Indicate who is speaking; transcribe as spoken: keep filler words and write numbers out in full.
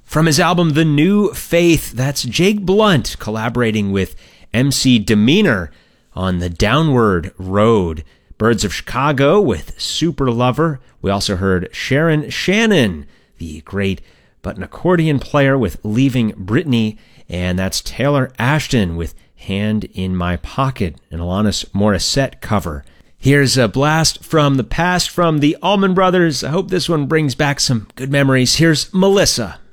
Speaker 1: From his album The New Faith, that's Jake Blunt collaborating with M C Demeanor on The Downward Road. Birds of Chicago with Super Lover. We also heard Sharon Shannon, the great button accordion player, with Leaving Britney. And that's Taylor Ashton with Hand in My Pocket, an Alanis Morissette cover. Here's a blast from the past from the Allman Brothers. I hope this one brings back some good memories. Here's Melissa.